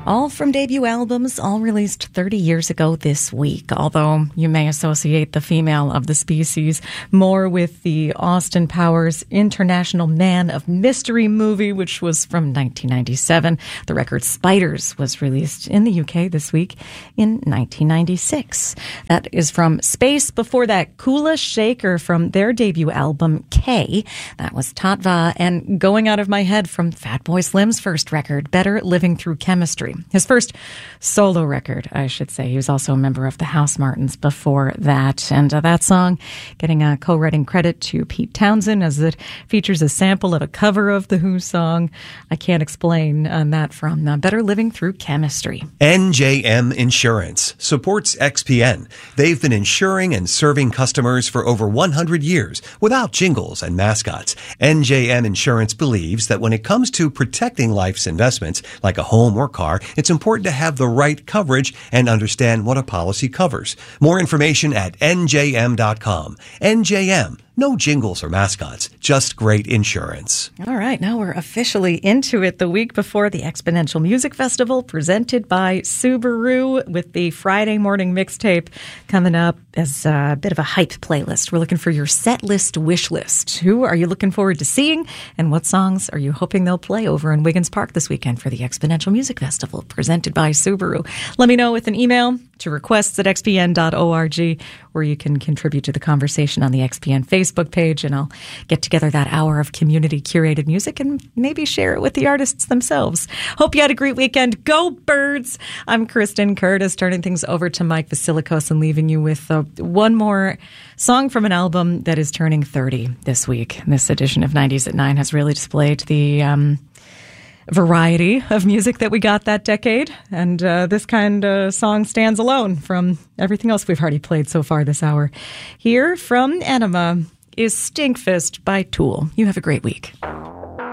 All from debut albums, all released 30 years ago this week, although you may associate the female of the species more with the Austin Powers International Man of Mystery movie, which was from 1997. The record Spiders was released in the UK this week in 1996. That is from Space. Before that, Kula Shaker from their debut album K. That was Tatva, and Going Out of My Head from Fatboy Slim's first record, Better Living Through Chemistry. His first solo record, I should say. He was also a member of the House Martins before that. And that song getting a co-writing credit to Pete Townsend, as it features a sample of a cover of the Who song, I Can't Explain, that from Better Living Through Chemistry. NJM Insurance supports XPN. They've been insuring and serving customers for over 100 years without jingles and mascots. NJM Insurance believes that when it comes to protecting life's investments, like a home or car, it's important to have the right coverage and understand what a policy covers. More information at njm.com. NJM. No jingles or mascots, just great insurance. All right, now we're officially into it. The week before the Exponential Music Festival, presented by Subaru, with the Friday morning mixtape coming up as a bit of a hype playlist. We're looking for your set list wish list. Who are you looking forward to seeing, and what songs are you hoping they'll play over in Wiggins Park this weekend for the Exponential Music Festival, presented by Subaru? Let me know with an email to requests@xpn.org, where you can contribute to the conversation on the XPN Facebook page, and I'll get together that hour of community curated music and maybe share it with the artists themselves. Hope you had a great weekend. Go Birds! I'm Kristen Curtis, turning things over to Mike Vasilikos and leaving you with one more song from an album that is turning 30 this week. This edition of 90s at 9 has really displayed the variety of music that we got that decade, and this kind of song stands alone from everything else we've already played so far this hour. Here from Enema is Stinkfist by Tool. You have a great week.